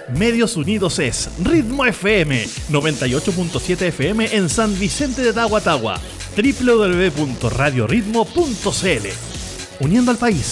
Medios Unidos es Ritmo FM, 98.7 FM en San Vicente de Tagua, www.radioritmo.cl. Uniendo al país